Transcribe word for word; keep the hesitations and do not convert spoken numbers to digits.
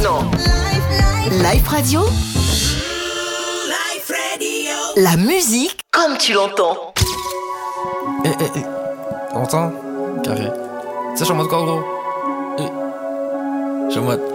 maintenant. Life Radio. Life Radio. La musique comme tu l'entends. Eh, eh, eh. T'entends? Carré. Tu sais, je suis en mode quoi, gros? Eh. Je suis en mode.